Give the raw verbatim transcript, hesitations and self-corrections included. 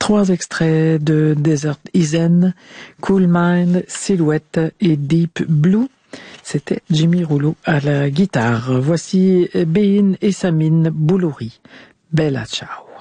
Trois extraits de Desert Island, Cool Mind, Silhouette et Deep Blue. C'était Jimmy Rouleau à la guitare. Voici Bein et Samine Boulouri. Bella ciao.